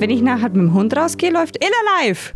Wenn ich nachher mit dem Hund rausgehe, läuft Ella live.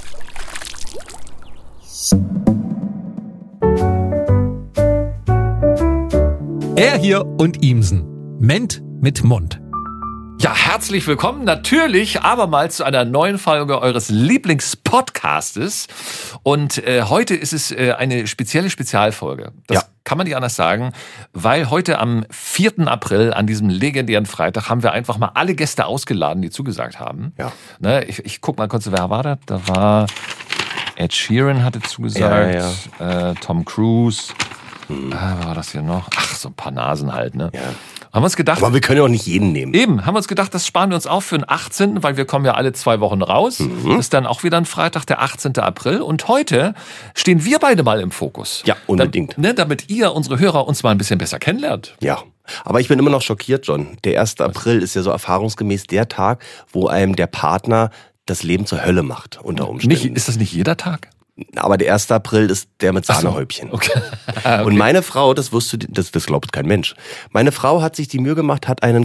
Er hier und Imsen. Ment mit Mund. Ja, herzlich willkommen natürlich abermals zu einer neuen Folge eures Lieblingspodcastes. Und heute ist es eine spezielle Spezialfolge. Das kann man nicht anders sagen, weil heute am 4. April, an diesem legendären Freitag, haben wir einfach mal alle Gäste ausgeladen, die zugesagt haben. Ja. Ne, ich guck mal kurz, wer war das? Da war Ed Sheeran hatte zugesagt, Tom Cruise. Was war das hier noch? Ach, so ein paar Nasen halt, ne? Ja. Haben wir uns gedacht, aber wir können ja auch nicht jeden nehmen. Eben, haben wir uns gedacht, das sparen wir uns auf für den 18., weil wir kommen ja alle 2 Wochen raus. Das ist dann auch wieder ein Freitag, der 18. April. Und heute stehen wir beide mal im Fokus. Ja, unbedingt. Damit ihr, unsere Hörer, uns mal ein bisschen besser kennenlernt. Ja, aber ich bin immer noch schockiert, John. Der 1. April ist ja so erfahrungsgemäß der Tag, wo einem der Partner das Leben zur Hölle macht, unter Umständen. Ist das nicht jeder Tag? Aber der 1. April ist der mit Sahnehäubchen. So, okay. Und meine Frau, das glaubt kein Mensch. Meine Frau hat sich die Mühe gemacht, hat einen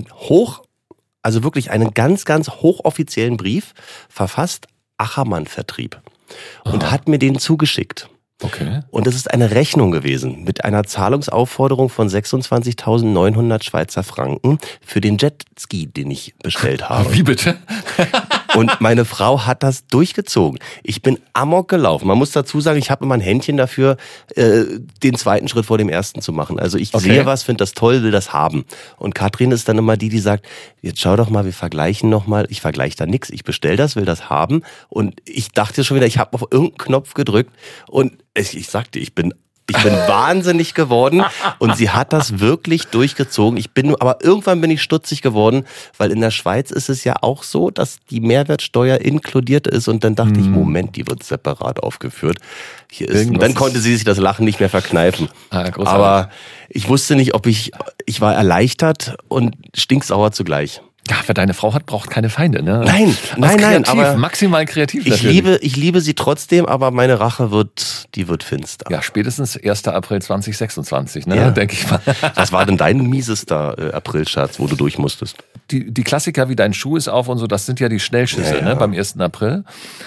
wirklich einen ganz, ganz hochoffiziellen Brief verfasst, Achermann-Vertrieb. Und hat mir den zugeschickt. Okay. Und es ist eine Rechnung gewesen mit einer Zahlungsaufforderung von 26.900 Schweizer Franken für den Jetski, den ich bestellt habe. Wie bitte? Und meine Frau hat das durchgezogen. Ich bin amok gelaufen. Man muss dazu sagen, ich habe immer ein Händchen dafür, den zweiten Schritt vor dem ersten zu machen. Also ich sehe was, finde das toll, will das haben. Und Katrin ist dann immer die sagt, jetzt schau doch mal, wir vergleichen nochmal. Ich vergleiche da nichts. Ich bestelle das, will das haben. Und ich dachte schon wieder, ich habe auf irgendeinen Knopf gedrückt. Und ich sagte, ich bin wahnsinnig geworden und sie hat das wirklich durchgezogen. Aber irgendwann bin ich stutzig geworden, weil in der Schweiz ist es ja auch so, dass die Mehrwertsteuer inkludiert ist und dann dachte ich, Moment, die wird separat aufgeführt. Und dann konnte sie sich das Lachen nicht mehr verkneifen. Aber ich wusste nicht, ich war erleichtert und stinksauer zugleich. Ja, wer deine Frau hat, braucht keine Feinde, ne? Nein, aber maximal kreativ. Ich liebe sie trotzdem, aber meine Rache wird finster. Ja, spätestens 1. April 2026, ne? Ja. Denke ich mal. Was war denn dein miesester Aprilscherz, wo du durch musstest? Die Klassiker wie dein Schuh ist auf und so, das sind ja die Schnellschüsse, ne? Beim 1. April.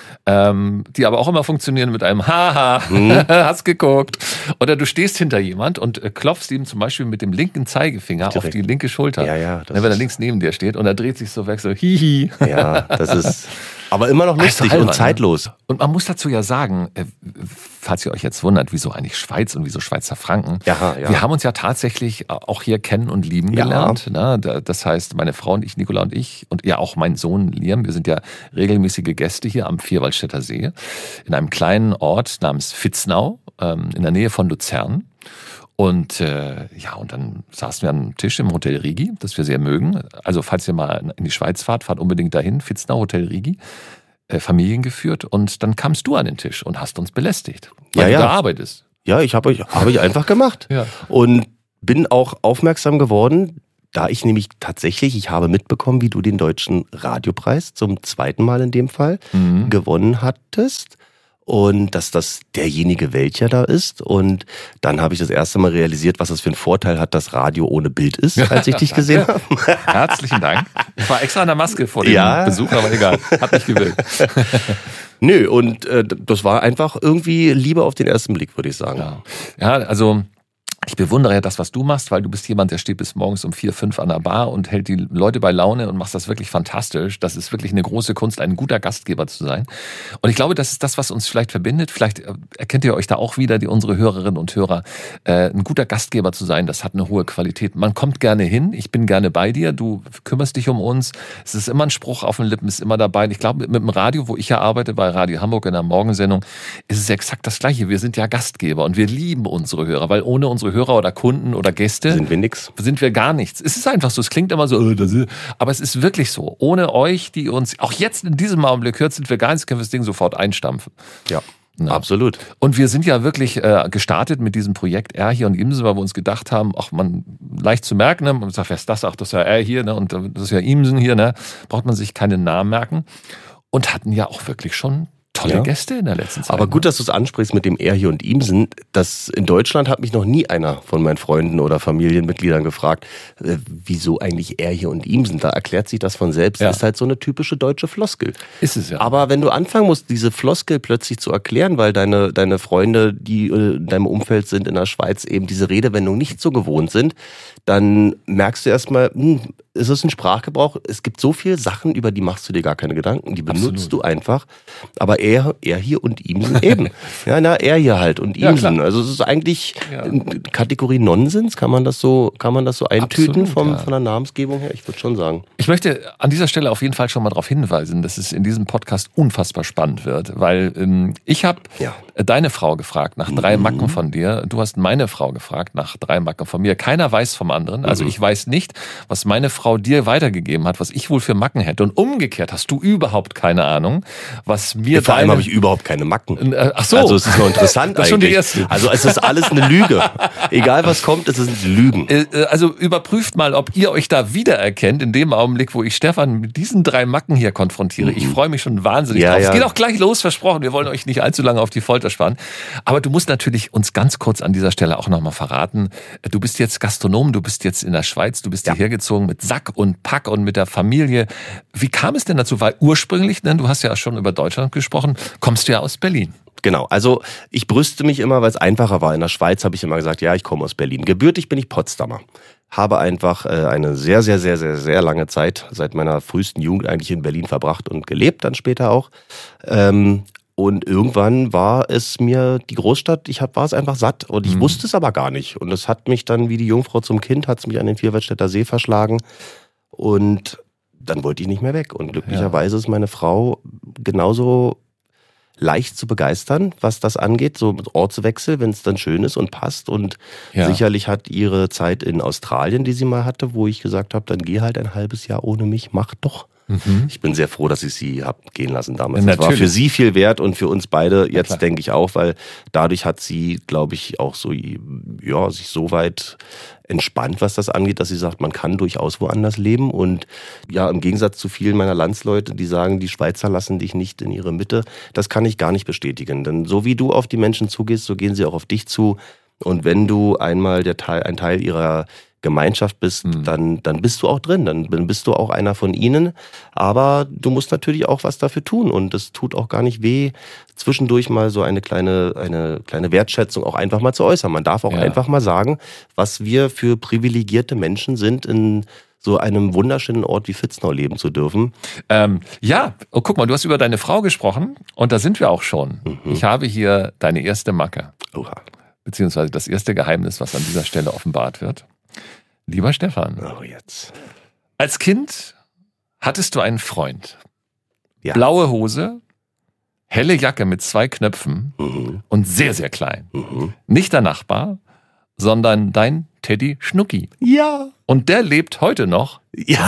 Die aber auch immer funktionieren mit einem Haha, hast geguckt. Oder du stehst hinter jemand und klopfst ihm zum Beispiel mit dem linken Zeigefinger direkt auf die linke Schulter. Ja, wenn er links neben dir steht und er dreht sich so weg, so hihi. Ja, das ist aber immer noch lustig und zeitlos. Ne? Und man muss dazu ja sagen, falls ihr euch jetzt wundert, wieso eigentlich Schweiz und wieso Schweizer Franken. Ja. Wir haben uns ja tatsächlich auch hier kennen und lieben gelernt. Ne? Das heißt, meine Frau und ich, Nicola und ich und ja auch mein Sohn Liam, wir sind ja regelmäßige Gäste hier am Vierwaldstätter See in einem kleinen Ort namens Vitznau in der Nähe von Luzern. Und und dann saßen wir an einem Tisch im Hotel Rigi, das wir sehr mögen. Also falls ihr mal in die Schweiz fahrt unbedingt dahin, Vitznau, Hotel Rigi, familiengeführt. Und dann kamst du an den Tisch und hast uns belästigt, weil du da arbeitest. Ja, habe ich einfach gemacht. Ja. Und bin auch aufmerksam geworden, da ich nämlich tatsächlich, ich habe mitbekommen, wie du den Deutschen Radiopreis zum 2. Mal in dem Fall gewonnen hattest. Und dass das derjenige welcher da ist. Und dann habe ich das erste Mal realisiert, was das für einen Vorteil hat, dass Radio ohne Bild ist, als ich dich gesehen habe. Herzlichen Dank. Ich war extra an der Maske vor dem Besuch, aber egal, hat nicht gewirkt. Nö, und das war einfach irgendwie Liebe auf den ersten Blick, würde ich sagen. Ja, also ich bewundere ja das, was du machst, weil du bist jemand, der steht bis morgens um 4, 5 an der Bar und hält die Leute bei Laune und machst das wirklich fantastisch. Das ist wirklich eine große Kunst, ein guter Gastgeber zu sein. Und ich glaube, das ist das, was uns vielleicht verbindet. Vielleicht erkennt ihr euch da auch wieder, unsere Hörerinnen und Hörer. Ein guter Gastgeber zu sein, das hat eine hohe Qualität. Man kommt gerne hin, ich bin gerne bei dir, du kümmerst dich um uns. Es ist immer ein Spruch auf den Lippen, ist immer dabei. Und ich glaube, mit dem Radio, wo ich ja arbeite, bei Radio Hamburg in der Morgensendung, ist es exakt das Gleiche. Wir sind ja Gastgeber und wir lieben unsere Hörer, weil ohne unsere Hörer oder Kunden oder Gäste sind wir nix. Sind wir gar nichts. Es ist einfach so, es klingt immer so, aber es ist wirklich so. Ohne euch, die uns auch jetzt in diesem Augenblick hört, sind wir gar nichts, können wir das Ding sofort einstampfen. Ja. Absolut. Und wir sind ja wirklich gestartet mit diesem Projekt R hier und Imsen, weil wir uns gedacht haben, leicht zu merken, ne? Man sagt, wer ist das? Ach, das ist ja R hier, ne? Und das ist ja Imsen hier, ne? Braucht man sich keinen Namen merken. Und hatten ja auch wirklich schon tolle Gäste in der letzten Zeit. Aber gut, dass du es ansprichst mit dem Er hier und Ihmsen. In Deutschland hat mich noch nie einer von meinen Freunden oder Familienmitgliedern gefragt, wieso eigentlich Er hier und Ihmsen. Da erklärt sich das von selbst. Das ist halt so eine typische deutsche Floskel. Ist es ja. Aber wenn du anfangen musst, diese Floskel plötzlich zu erklären, weil deine Freunde, die in deinem Umfeld sind in der Schweiz, eben diese Redewendung nicht so gewohnt sind, dann merkst du erstmal, es ist ein Sprachgebrauch. Es gibt so viele Sachen, über die machst du dir gar keine Gedanken. Die benutzt du einfach. Aber er hier und Ihmsen eben. Er hier halt und Ihmsen. Ja, also es ist eigentlich Kategorie Nonsens. Kann man das so eintüten von der Namensgebung her? Ich würde schon sagen. Ich möchte an dieser Stelle auf jeden Fall schon mal darauf hinweisen, dass es in diesem Podcast unfassbar spannend wird, weil ich habe deine Frau gefragt nach 3 Macken von dir. Du hast meine Frau gefragt nach 3 Macken von mir. Keiner weiß vom anderen. Also ich weiß nicht, was meine Frau dir weitergegeben hat, was ich wohl für Macken hätte. Und umgekehrt hast du überhaupt keine Ahnung, was mir vor allem habe ich überhaupt keine Macken. Ach so. Also es ist noch interessant das eigentlich. Schon die erste. Also es ist alles eine Lüge. Egal was kommt, es sind Lügen. Also überprüft mal, ob ihr euch da wiedererkennt in dem Augenblick, wo ich Stefan mit diesen 3 Macken hier konfrontiere. Ich freue mich schon wahnsinnig drauf. Es geht auch gleich los, versprochen. Wir wollen euch nicht allzu lange auf die Folter sparen. Aber du musst natürlich uns ganz kurz an dieser Stelle auch nochmal verraten. Du bist jetzt Gastronom, du bist jetzt in der Schweiz, du bist hierher gezogen mit Sack und Pack und mit der Familie. Wie kam es denn dazu? Weil ursprünglich, du hast ja schon über Deutschland gesprochen, kommst du ja aus Berlin. Genau, also ich brüste mich immer, weil es einfacher war. In der Schweiz habe ich immer gesagt, ich komme aus Berlin. Gebürtig bin ich Potsdamer. Habe einfach eine sehr, sehr, sehr, sehr, sehr lange Zeit, seit meiner frühesten Jugend eigentlich in Berlin verbracht und gelebt, dann später auch. Und irgendwann war es mir die Großstadt, war es einfach satt und ich wusste es aber gar nicht. Und es hat mich dann wie die Jungfrau zum Kind, hat es mich an den Vierwaldstätter See verschlagen und dann wollte ich nicht mehr weg. Und glücklicherweise ist meine Frau genauso leicht zu begeistern, was das angeht, so mit Ortswechsel, wenn es dann schön ist und passt. Und sicherlich hat ihre Zeit in Australien, die sie mal hatte, wo ich gesagt habe, dann geh halt ein halbes Jahr ohne mich, mach doch. Ich bin sehr froh, dass ich sie habe gehen lassen damals. Das war für sie viel wert und für uns beide jetzt denke ich auch, weil dadurch hat sie, glaube ich, auch so sich so weit entspannt, was das angeht, dass sie sagt, man kann durchaus woanders leben und im Gegensatz zu vielen meiner Landsleute, die sagen, die Schweizer lassen dich nicht in ihre Mitte, das kann ich gar nicht bestätigen, denn so wie du auf die Menschen zugehst, so gehen sie auch auf dich zu und wenn du einmal ein Teil ihrer Gemeinschaft bist, dann bist du auch drin, dann bist du auch einer von ihnen, aber du musst natürlich auch was dafür tun und es tut auch gar nicht weh, zwischendurch mal so eine kleine Wertschätzung auch einfach mal zu äußern. Man darf auch einfach mal sagen, was wir für privilegierte Menschen sind, in so einem wunderschönen Ort wie Vitznau leben zu dürfen. Guck mal, du hast über deine Frau gesprochen und da sind wir auch schon. Ich habe hier deine erste Macke. Oha. Beziehungsweise das erste Geheimnis, was an dieser Stelle offenbart wird. Lieber Stefan, jetzt. Als Kind hattest du einen Freund. Ja. Blaue Hose, helle Jacke mit 2 Knöpfen und sehr, sehr klein. Nicht der Nachbar, sondern dein Teddy Schnucki. Ja. Und der lebt heute noch,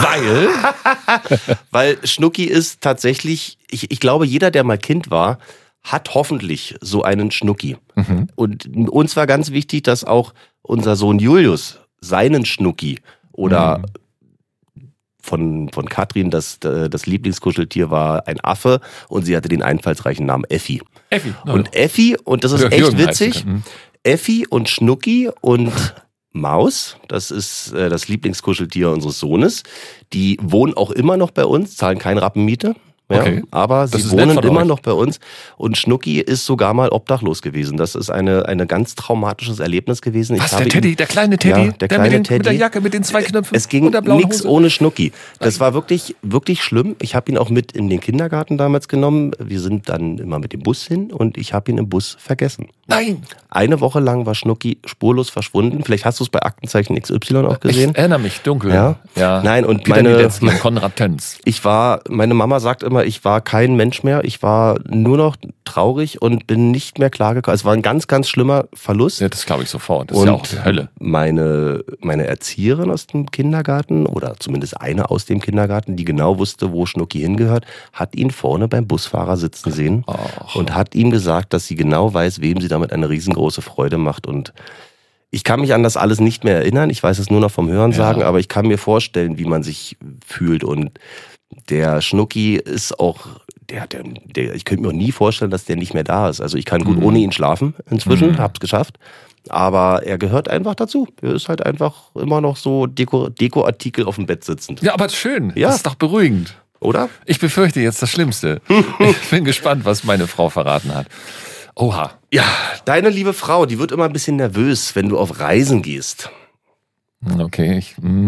weil Schnucki ist tatsächlich, ich glaube, jeder, der mal Kind war, hat hoffentlich so einen Schnucki. Und uns war ganz wichtig, dass auch unser Sohn Julius seinen Schnucki oder von Katrin das Lieblingskuscheltier war ein Affe und sie hatte den einfallsreichen Namen Effi. Und Effi, und das ist echt witzig, Effi und Schnucki und Maus, das ist das Lieblingskuscheltier unseres Sohnes, die wohnen auch immer noch bei uns, zahlen keinen Rappen Miete. Ja, aber sie wohnen immer noch bei uns und Schnucki ist sogar mal obdachlos gewesen. Das ist ein ganz traumatisches Erlebnis gewesen. Was, der kleine Teddy? Der kleine Teddy. Mit der Jacke, mit den 2 Knöpfen es ging nichts ohne Schnucki. Das war wirklich, wirklich schlimm. Ich habe ihn auch mit in den Kindergarten damals genommen. Wir sind dann immer mit dem Bus hin und ich habe ihn im Bus vergessen. Nein! Eine Woche lang war Schnucki spurlos verschwunden. Vielleicht hast du es bei Aktenzeichen XY auch gesehen. Ich erinnere mich dunkel. Ja. Nein, und Konrad Töns. Meine Mama sagt immer, ich war kein Mensch mehr. Ich war nur noch traurig und bin nicht mehr klargekommen. Es war ein ganz, ganz schlimmer Verlust. Ja, das glaube ich sofort. Das ist ja auch die Hölle. Meine Erzieherin aus dem Kindergarten oder zumindest eine aus dem Kindergarten, die genau wusste, wo Schnucki hingehört, hat ihn vorne beim Busfahrer sitzen sehen und hat ihm gesagt, dass sie genau weiß, wem sie damit eine riesengroße Freude macht. Und Ich kann mich an das alles nicht mehr erinnern. Ich weiß es nur noch vom Hörensagen, aber ich kann mir vorstellen, wie man sich fühlt. Und der Schnucki ist auch, ich könnte mir auch nie vorstellen, dass der nicht mehr da ist. Also ich kann gut ohne ihn schlafen inzwischen, hab's geschafft. Aber er gehört einfach dazu. Er ist halt einfach immer noch so Dekoartikel auf dem Bett sitzend. Ja, aber schön. Ja. Das ist doch beruhigend. Oder? Ich befürchte jetzt das Schlimmste. Ich bin gespannt, was meine Frau verraten hat. Oha. Ja, deine liebe Frau, die wird immer ein bisschen nervös, wenn du auf Reisen gehst. Okay.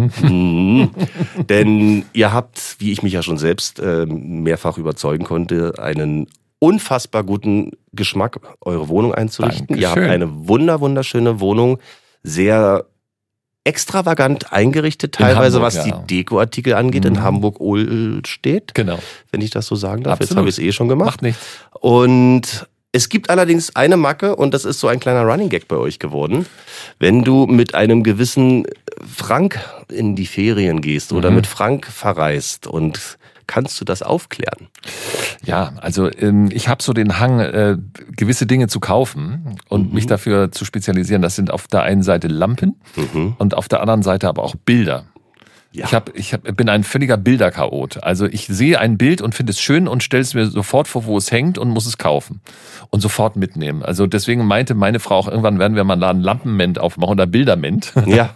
Denn ihr habt, wie ich mich ja schon selbst mehrfach überzeugen konnte, einen unfassbar guten Geschmack, eure Wohnung einzurichten. Dankeschön. Ihr habt eine wunderschöne Wohnung, sehr extravagant eingerichtet, teilweise Hamburg, was die Dekoartikel angeht, in Hamburg-Ohlstedt. Genau. Wenn ich das so sagen darf. Absolut. Jetzt habe ich es schon gemacht. Macht nichts. Und es gibt allerdings eine Macke und das ist so ein kleiner Running Gag bei euch geworden. Wenn du mit einem gewissen Frank in die Ferien gehst oder mit Frank verreist und kannst du das aufklären? Ja, also ich habe so den Hang, gewisse Dinge zu kaufen und mich dafür zu spezialisieren. Das sind auf der einen Seite Lampen und auf der anderen Seite aber auch Bilder. Ja. Ich bin ein völliger Bilderchaot. Also ich sehe ein Bild und finde es schön und stelle es mir sofort vor, wo es hängt und muss es kaufen und sofort mitnehmen. Also deswegen meinte meine Frau auch, irgendwann werden wir mal einen Lampenment aufmachen oder Bilderment. Ja.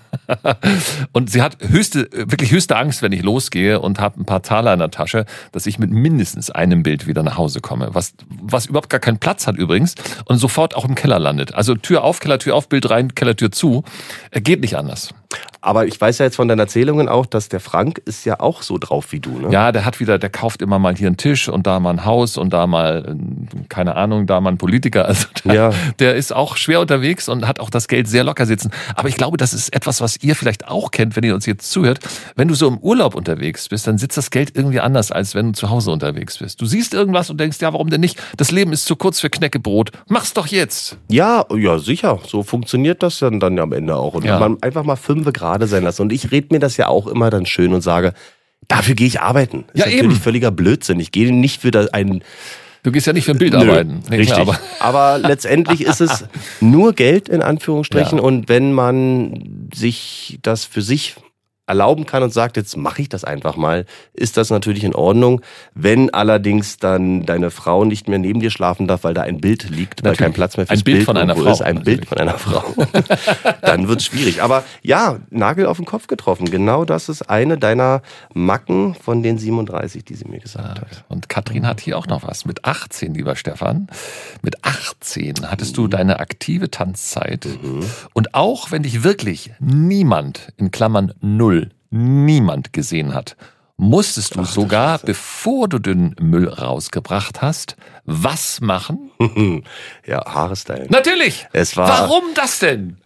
Und sie hat wirklich höchste Angst, wenn ich losgehe und habe ein paar Taler in der Tasche, dass ich mit mindestens einem Bild wieder nach Hause komme. Was überhaupt gar keinen Platz hat übrigens und sofort auch im Keller landet. Also Tür auf, Bild rein, Kellertür zu. Geht nicht anders. Aber ich weiß ja jetzt von deinen Erzählungen auch, dass der Frank ist ja auch so drauf wie du, ne? Ja, der kauft immer mal hier einen Tisch und da mal ein Haus und da mal, keine Ahnung, da mal ein Politiker. Also der ist auch schwer unterwegs und hat auch das Geld sehr locker sitzen. Aber ich glaube, das ist etwas, was ihr vielleicht auch kennt, wenn ihr uns jetzt zuhört. Wenn du so im Urlaub unterwegs bist, dann sitzt das Geld irgendwie anders, als wenn du zu Hause unterwegs bist. Du siehst irgendwas und denkst, ja, warum denn nicht? Das Leben ist zu kurz für Knäckebrot. Mach's doch jetzt. Ja, sicher. So funktioniert das dann am Ende auch. Und man einfach mal 5 gerade sein lassen. Und ich rede mir das ja auch immer dann schön und sage, dafür gehe ich arbeiten. Das ist natürlich völliger Blödsinn. Ich gehe nicht für einen... Du gehst ja nicht für ein Bild arbeiten. Nee, richtig. Klar, aber letztendlich ist es nur Geld in Anführungsstrichen. Und wenn man sich das für sich erlauben kann und sagt, jetzt mache ich das einfach mal, ist das natürlich in Ordnung. Wenn allerdings dann deine Frau nicht mehr neben dir schlafen darf, weil da ein Bild liegt, weil kein Platz mehr fürs Bild von einer Frau ist, ein Bild von einer Frau, dann wird's schwierig. Aber ja, Nagel auf den Kopf getroffen. Genau das ist eine deiner Macken von den 37, die sie mir gesagt hat. Und Katrin hat hier auch noch was. Mit 18, lieber Stefan, mit 18 hattest du deine aktive Tanzzeit. Und auch wenn dich wirklich niemand, in Klammern 0, niemand gesehen hat, musstest du sogar, bevor du den Müll rausgebracht hast, was machen? Ja, Haare stylen. Natürlich! Warum das denn?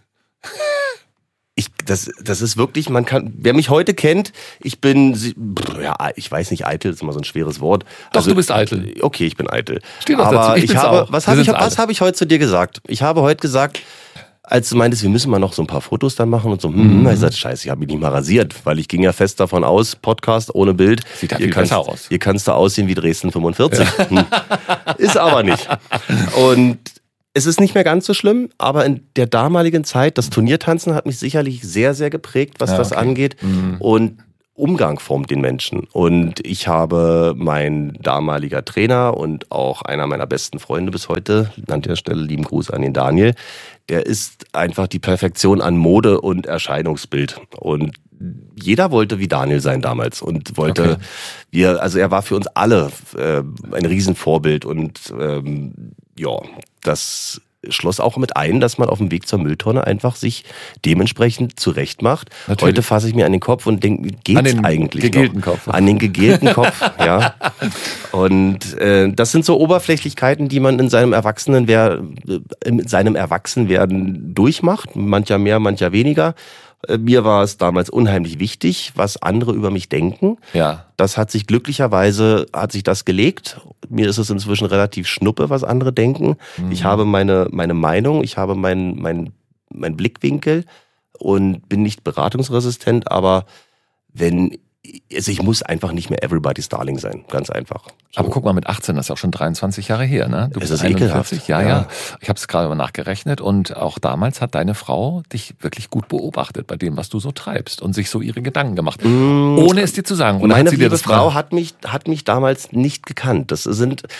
Das ist wirklich, wer mich heute kennt, ich bin, ich weiß nicht, eitel ist immer so ein schweres Wort. Doch, du bist eitel. Okay, ich bin eitel. Steht doch dazu, ich bin's auch. Was habe ich heute zu dir gesagt? Ich habe heute gesagt, als du meintest, wir müssen mal noch so ein paar Fotos dann machen und so, ich sagte, scheiße, ich habe mich nicht mal rasiert, weil ich ging ja fest davon aus, Podcast ohne Bild. Sieht ja viel besser aus. Hier kannst du aussehen wie Dresden 45. Ja. Ist aber nicht. Und es ist nicht mehr ganz so schlimm, aber in der damaligen Zeit, das Turniertanzen hat mich sicherlich sehr, sehr geprägt, was das angeht. Und Umgang formt den Menschen. Und ich habe mein damaliger Trainer und auch einer meiner besten Freunde bis heute, an der Stelle lieben Gruß an den Daniel, der ist einfach die Perfektion an Mode und Erscheinungsbild. Und jeder wollte wie Daniel sein damals und wollte, er war für uns alle ein Riesenvorbild und das schloss auch mit ein, dass man auf dem Weg zur Mülltonne einfach sich dementsprechend zurecht macht. Natürlich. Heute fasse ich mir an den Kopf und denke, geht's eigentlich gegelten noch? Kopf. An den gegelten Kopf, ja. Und das sind so Oberflächlichkeiten, die man in seinem Erwachsenwerden durchmacht. Mancher mehr, mancher weniger. Mir war es damals unheimlich wichtig, was andere über mich denken. Ja. Das hat sich glücklicherweise, das gelegt. Mir ist es inzwischen relativ schnuppe, was andere denken. Ich habe meine Meinung, ich habe mein Blickwinkel und bin nicht beratungsresistent, aber wenn ich muss einfach nicht mehr everybody's darling sein, ganz einfach. So. Aber guck mal, mit 18, das ist ja auch schon 23 Jahre her, ne? Du bist 41. Ja. Ich habe es gerade mal nachgerechnet und auch damals hat deine Frau dich wirklich gut beobachtet bei dem, was du so treibst und sich so ihre Gedanken gemacht, ohne es dir zu sagen. Oder meine hat sie dir liebe das Frau hat mich damals nicht gekannt. Das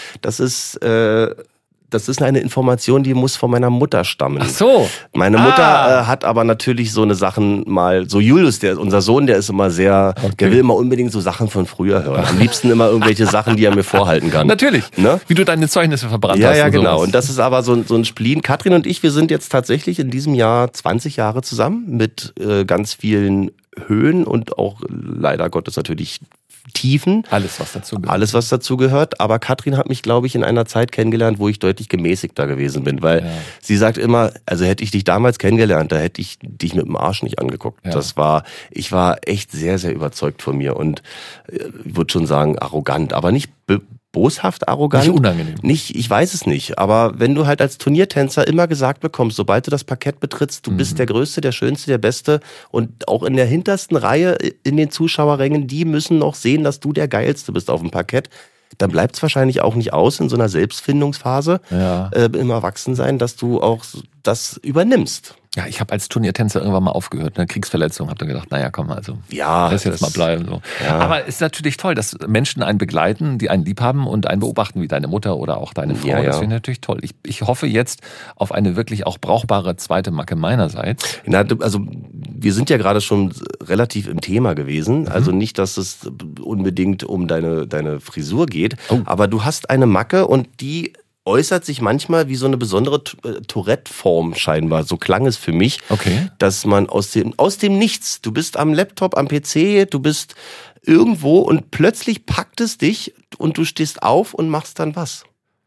ist eine Information, die muss von meiner Mutter stammen. Ach so. Meine Mutter hat aber natürlich so eine Sachen mal, so Julius, unser Sohn, der ist immer sehr, der will immer unbedingt so Sachen von früher hören. Am liebsten immer irgendwelche Sachen, die er mir vorhalten kann. Natürlich, ne? Wie du deine Zeugnisse verbrannt hast. Ja, und genau. sowas. Und das ist aber so ein Spleen. Katrin und ich, wir sind jetzt tatsächlich in diesem Jahr 20 Jahre zusammen mit ganz vielen Höhen und auch leider Gottes natürlich Tiefen. Alles, was dazu gehört. Aber Katrin hat mich, glaube ich, in einer Zeit kennengelernt, wo ich deutlich gemäßigter gewesen bin. Weil sie sagt immer, also hätte ich dich damals kennengelernt, da hätte ich dich mit dem Arsch nicht angeguckt. Ja. Ich war echt sehr, sehr überzeugt von mir und ich würde schon sagen arrogant, aber nicht boshaft arrogant. Nicht unangenehm. Ich weiß es nicht. Aber wenn du halt als Turniertänzer immer gesagt bekommst, sobald du das Parkett betrittst, du bist der Größte, der Schönste, der Beste und auch in der hintersten Reihe in den Zuschauerrängen, die müssen noch sehen, dass du der Geilste bist auf dem Parkett, dann bleibt es wahrscheinlich auch nicht aus in so einer Selbstfindungsphase im Erwachsensein, dass du auch das übernimmst. Ja, ich habe als Turniertänzer irgendwann mal aufgehört, eine Kriegsverletzung, habe dann gedacht, naja, komm, also lass jetzt mal bleiben. So. Ja. Aber es ist natürlich toll, dass Menschen einen begleiten, die einen lieb haben und einen beobachten, wie deine Mutter oder auch deine Frau. Ja. Das finde ich natürlich toll. Ich hoffe jetzt auf eine wirklich auch brauchbare zweite Macke meinerseits. Na, also wir sind ja gerade schon relativ im Thema gewesen. Also nicht, dass es unbedingt um deine Frisur geht, aber du hast eine Macke und die äußert sich manchmal wie so eine besondere Tourette-Form scheinbar. So klang es für mich, dass man aus dem Nichts, du bist am Laptop, am PC, du bist irgendwo und plötzlich packt es dich und du stehst auf und machst dann was.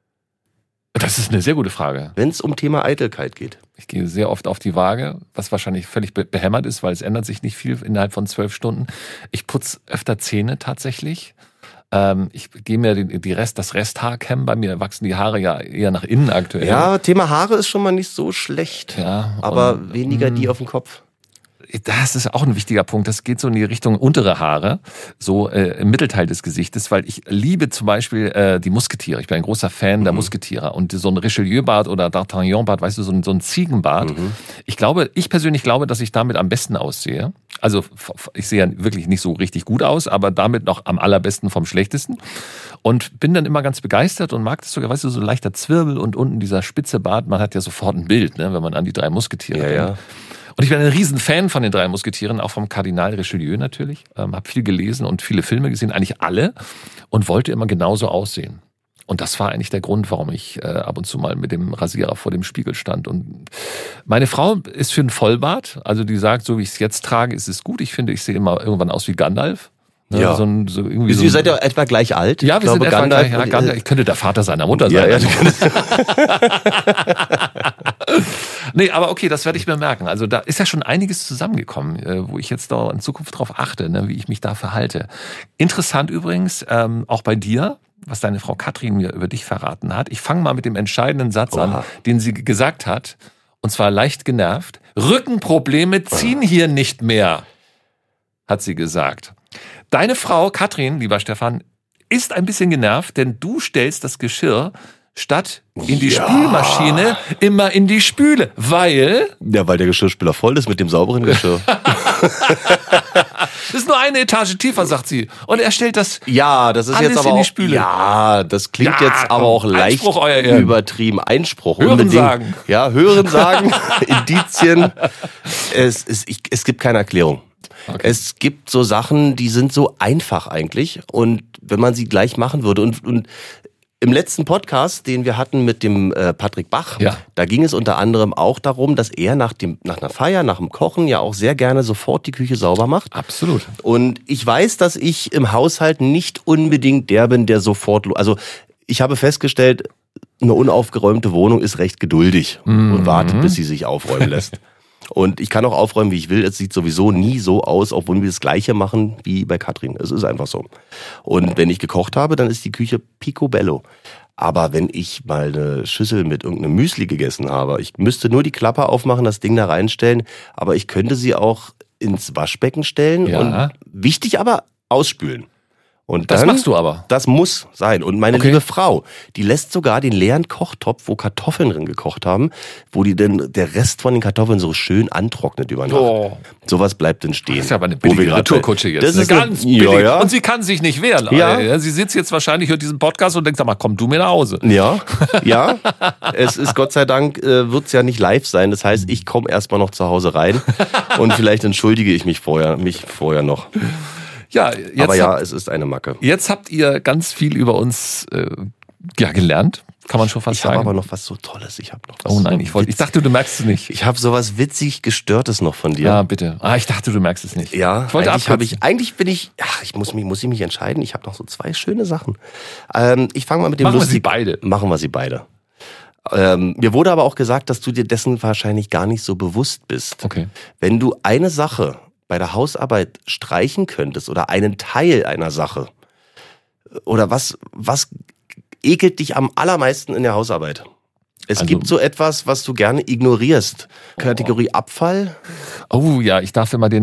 Das ist eine sehr gute Frage. Wenn es um Thema Eitelkeit geht. Ich gehe sehr oft auf die Waage, was wahrscheinlich völlig behämmert ist, weil es ändert sich nicht viel innerhalb von 12 Stunden. Ich putze öfter Zähne tatsächlich. Ich gehe mir das Resthaarcam, bei mir wachsen die Haare ja eher nach innen aktuell. Ja, Thema Haare ist schon mal nicht so schlecht, aber weniger die auf dem Kopf. Das ist auch ein wichtiger Punkt. Das geht so in die Richtung untere Haare, so im Mittelteil des Gesichtes, weil ich liebe zum Beispiel die Musketiere. Ich bin ein großer Fan der Musketiere. Und so ein Richelieu-Bart oder D'Artagnan-Bart, weißt du, so ein Ziegenbart. Ich persönlich glaube, dass ich damit am besten aussehe. Also ich sehe ja wirklich nicht so richtig gut aus, aber damit noch am allerbesten vom Schlechtesten. Und bin dann immer ganz begeistert und mag das sogar, weißt du, so ein leichter Zwirbel und unten dieser spitze Bart. Man hat ja sofort ein Bild, ne, wenn man an die 3 Musketiere denkt. Ja. Und ich bin ein Riesenfan von den 3 Musketieren, auch vom Kardinal Richelieu natürlich. Habe viel gelesen und viele Filme gesehen, eigentlich alle. Und wollte immer genauso aussehen. Und das war eigentlich der Grund, warum ich ab und zu mal mit dem Rasierer vor dem Spiegel stand. Und meine Frau ist für einen Vollbart. Also die sagt, so wie ich es jetzt trage, ist es gut. Ich finde, ich sehe immer irgendwann aus wie Gandalf. Ja. Ihr seid ja etwa gleich alt. Ja, wir sind etwa gleich alt. Gandalf. Ich könnte der Vater seiner Mutter sein. Ja, Nee, aber okay, das werde ich mir merken. Also da ist ja schon einiges zusammengekommen, wo ich jetzt da in Zukunft drauf achte, ne, wie ich mich da verhalte. Interessant übrigens, auch bei dir, was deine Frau Katrin mir über dich verraten hat. Ich fange mal mit dem entscheidenden Satz an, den sie gesagt hat, und zwar leicht genervt. Rückenprobleme ziehen hier nicht mehr, hat sie gesagt. Deine Frau Katrin, lieber Stefan, ist ein bisschen genervt, denn du stellst das Geschirr statt in die Spülmaschine immer in die Spüle, weil... Ja, weil der Geschirrspüler voll ist mit dem sauberen Geschirr. Das ist nur eine Etage tiefer, sagt sie. Und er stellt das das ist alles jetzt aber in die auch, Spüle. Ja, das klingt jetzt aber auch leicht übertrieben. Einspruch. Hören sagen. Ja, hören sagen, Indizien. Es gibt keine Erklärung. Okay. Es gibt so Sachen, die sind so einfach eigentlich. Und wenn man sie gleich machen würde und im letzten Podcast, den wir hatten mit dem Patrick Bach, da ging es unter anderem auch darum, dass er nach einer Feier, nach dem Kochen ja auch sehr gerne sofort die Küche sauber macht. Absolut. Und ich weiß, dass ich im Haushalt nicht unbedingt der bin, der sofort... Also ich habe festgestellt, eine unaufgeräumte Wohnung ist recht geduldig und wartet, bis sie sich aufräumen lässt. Und ich kann auch aufräumen, wie ich will. Es sieht sowieso nie so aus, obwohl wir das Gleiche machen wie bei Katrin. Es ist einfach so. Und wenn ich gekocht habe, dann ist die Küche picobello. Aber wenn ich mal eine Schüssel mit irgendeinem Müsli gegessen habe, ich müsste nur die Klappe aufmachen, das Ding da reinstellen, aber ich könnte sie auch ins Waschbecken stellen. Ja. Und wichtig aber, ausspülen. Und Das dann, machst du aber. Das muss sein. Und meine Okay. liebe Frau, die lässt sogar den leeren Kochtopf, wo Kartoffeln drin gekocht haben, wo die denn der Rest von den Kartoffeln so schön antrocknet über Nacht. Oh. Sowas bleibt denn stehen. Das ist aber eine Wo wir billige gerade- Retourkutsche jetzt. Das ist ganz eine- billig. ja. Und sie kann sich nicht wehren. Ja. Sie sitzt jetzt wahrscheinlich, hört diesen Podcast und denkt, sag mal, komm du mir nach Hause. Ja, ja. Es ist Gott sei Dank, wird's ja nicht live sein. Das heißt, ich komme erstmal noch zu Hause rein und vielleicht entschuldige ich mich vorher noch. Ja, jetzt, Aber ja, es ist eine Macke. jetzt habt ihr ganz viel über uns gelernt, kann man schon fast Ich habe sagen. aber noch was so Tolles. Ich habe noch was Oh nein, so ich dachte, du merkst es nicht. Ich habe sowas witzig Gestörtes noch von dir. Ja, bitte. Ich dachte, du merkst es nicht. Ja, ich wollte eigentlich bin ich, muss ich mich entscheiden. Ich habe noch so 2 schöne Sachen. Ich fange mal mit dem Machen wir lustig- sie beide. Machen wir sie beide. Mir wurde aber auch gesagt, dass du dir dessen wahrscheinlich gar nicht so bewusst bist. Okay. Wenn du eine Sache bei der Hausarbeit streichen könntest oder einen Teil einer Sache, oder was ekelt dich am allermeisten in der Hausarbeit? Es Also- gibt so etwas, was du gerne ignorierst. Kategorie Abfall. Oh ja, ich darf immer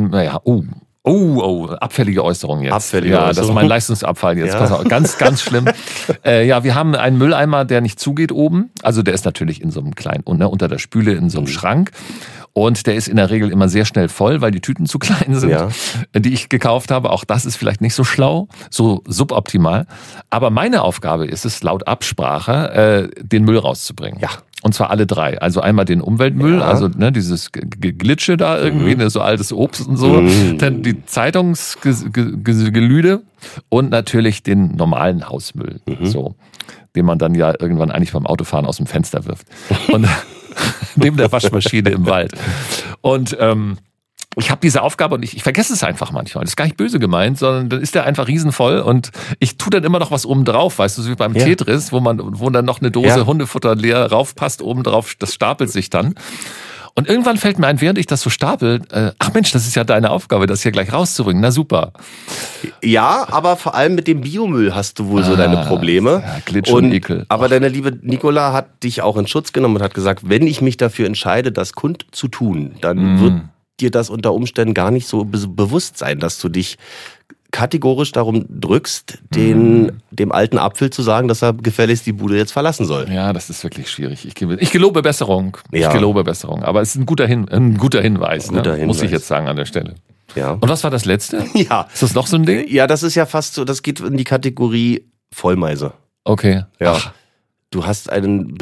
abfällige Äußerung jetzt. Abfällige ja, das ist Äußerung. mein Leistungsabfall jetzt. Ja. Pass auf, ganz, ganz schlimm. Ja, wir haben einen Mülleimer, der nicht zugeht oben. Also der ist natürlich in so einem kleinen, unter der Spüle in so einem Schrank. Und der ist in der Regel immer sehr schnell voll, weil die Tüten zu klein sind, Ja. die ich gekauft habe. Auch das ist vielleicht nicht so schlau, so suboptimal. Aber meine Aufgabe ist es, laut Absprache, den Müll rauszubringen. Ja. Und zwar alle 3. Also einmal den Umweltmüll, Ja. also dieses Glitsche da irgendwie, so altes Obst und so. Dann die Zeitungsgelüde und natürlich den normalen Hausmüll, so, den man dann ja irgendwann eigentlich beim Autofahren aus dem Fenster wirft. Und neben der Waschmaschine im Wald. Und ich habe diese Aufgabe und ich vergesse es einfach manchmal. Das ist gar nicht böse gemeint, sondern dann ist der einfach riesenvoll und ich tue dann immer noch was oben drauf, weißt du, so wie beim Ja. Tetris, wo dann noch eine Dose Ja. Hundefutter leer raufpasst, oben drauf, das stapelt sich dann. Und irgendwann fällt mir ein, während ich das so stapel, ach Mensch, das ist ja deine Aufgabe, das hier gleich rauszubringen. Na super. Ja, aber vor allem mit dem Biomüll hast du wohl so deine Probleme. ja, Glitsch und Ekel. Aber deine liebe Nicola hat dich auch in Schutz genommen und hat gesagt, wenn ich mich dafür entscheide, das kundzutun, dann wird dir das unter Umständen gar nicht so bewusst sein, dass du dich kategorisch darum drückst, dem alten Apfel zu sagen, dass er gefälligst die Bude jetzt verlassen soll. Ja, das ist wirklich schwierig. Ich gelobe Besserung. Ja. Ich gelobe Besserung. Aber es ist ein guter Hinweis. Guter Ne? Muss ich Hinweis. jetzt sagen an der Stelle. Ja. Und was war das letzte? Ja. Ist das noch so ein Ding? Ja, das ist ja fast so, das geht in die Kategorie Vollmeise. Okay. Ja. Ach, Du hast ein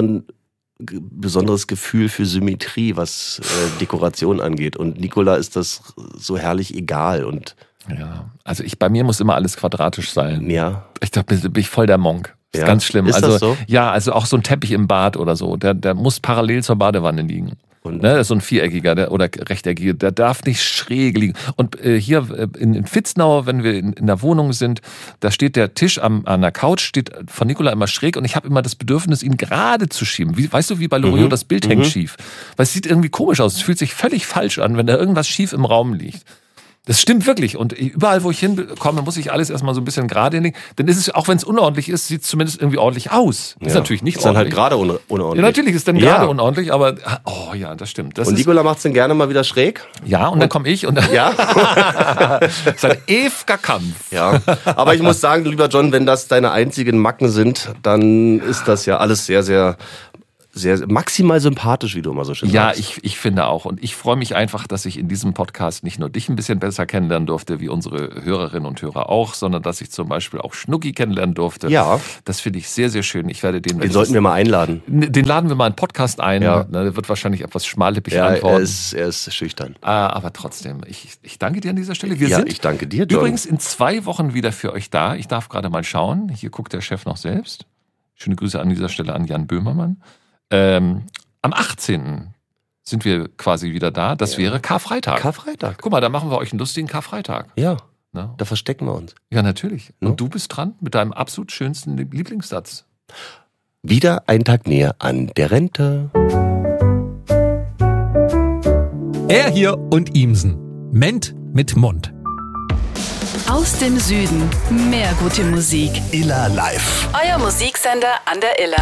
besonderes Gefühl für Symmetrie, was Dekoration angeht. Und Nicola ist das so herrlich egal. Und ja. Also bei mir muss immer alles quadratisch sein. ja, Ich glaube, bin ich voll der Monk. Das ist Ja? ganz schlimm. Ist also das so? ja, also auch so ein Teppich im Bad oder so, der muss parallel zur Badewanne liegen. Und- Ne, das ist so ein viereckiger oder rechteckiger, der darf nicht schräg liegen. Und hier in Vitznau, wenn wir in der Wohnung sind, da steht der Tisch an der Couch, steht von Nicola immer schräg und ich habe immer das Bedürfnis, ihn gerade zu schieben. Weißt du, wie bei Loriot das Bild hängt schief. Weil es sieht irgendwie komisch aus. Es fühlt sich völlig falsch an, wenn da irgendwas schief im Raum liegt. Das stimmt wirklich. Und überall, wo ich hinkomme, muss ich alles erstmal so ein bisschen gerade hinlegen. Dann ist es, auch wenn es unordentlich ist, sieht es zumindest irgendwie ordentlich aus. Ist natürlich nicht ist dann halt ordentlich. gerade unordentlich. Ja, natürlich ist dann Ja. gerade unordentlich, aber oh ja, das stimmt. Das Und ist, Nicola macht's dann gerne mal wieder schräg. ja, und dann komme ich und Ja. das ist ein ewiger Kampf. Ja. Aber ich muss sagen, lieber John, wenn das deine einzigen Macken sind, dann ist das ja alles sehr, sehr, sehr maximal sympathisch, wie du immer so schön Ja, sagst. ich finde auch. Und ich freue mich einfach, dass ich in diesem Podcast nicht nur dich ein bisschen besser kennenlernen durfte, wie unsere Hörerinnen und Hörer auch, sondern dass ich zum Beispiel auch Schnucki kennenlernen durfte. Ja. Das finde ich sehr, sehr schön. Ich werde Den sollten wir mal einladen. Den laden wir mal in Podcast ein. Ja. Der wird wahrscheinlich etwas schmallippig Ja, er antworten. ist schüchtern. Aber trotzdem, ich danke dir an dieser Stelle. Wir Ja, sind ich danke dir, John. übrigens in 2 Wochen wieder für euch da. Ich darf gerade mal schauen. Hier guckt der Chef noch selbst. Schöne Grüße an dieser Stelle an Jan Böhmermann. Am 18. sind wir quasi wieder da. Das wäre Karfreitag. Karfreitag. Guck mal, da machen wir euch einen lustigen Karfreitag. Ja, Ne? da verstecken wir uns. Ja, natürlich. No? Und du bist dran mit deinem absolut schönsten Lieblingssatz. Wieder ein Tag näher an der Rente. Er hier und Imsen. Ment mit Mund. Aus dem Süden mehr gute Musik. Illa Live. Euer Musiksender an der Iller.